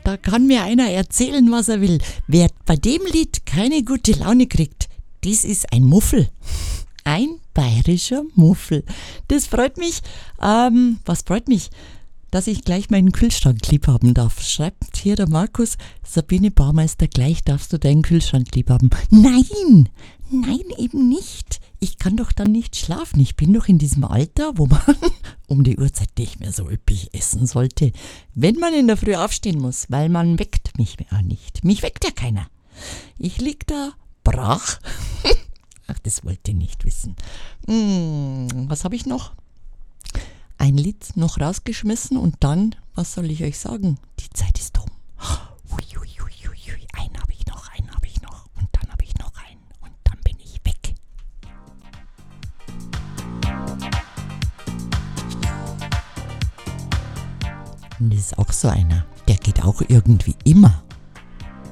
Da kann mir einer erzählen, was er will. Wer bei dem Lied keine gute Laune kriegt, das ist ein Muffel. Ein bayerischer Muffel. Das freut mich. Was freut mich? Dass ich gleich meinen Kühlschrank lieb haben darf. Schreibt hier der Markus, Sabine Baumeister, gleich darfst du deinen Kühlschrank lieb haben. Nein, eben nicht. Ich kann doch dann nicht schlafen. Ich bin doch in diesem Alter, wo man um die Uhrzeit nicht mehr so üppig essen sollte. Wenn man in der Früh aufstehen muss, weil man weckt mich ja nicht. Mich weckt ja keiner. Ich lieg da brach. Ach, das wollt ihr nicht wissen. Was habe ich noch? Ein Lied noch rausgeschmissen und dann, was soll ich euch sagen? Die Zeit ist um. Einen habe ich noch und dann habe ich noch einen und dann bin ich weg. Und das ist auch so einer, der geht auch irgendwie immer.